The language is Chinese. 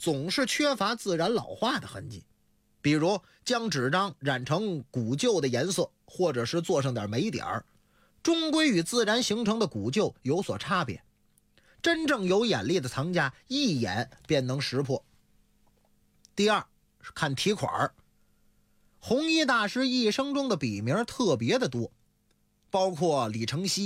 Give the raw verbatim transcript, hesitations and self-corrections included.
总是缺乏自然老化的痕迹，比如将纸张染成古旧的颜色，或者是做上点霉点儿，终归与自然形成的古旧有所差别。真正有眼力的藏家一眼便能识破。第二是看题款。弘一大师一生中的笔名特别的多，包括李承熙、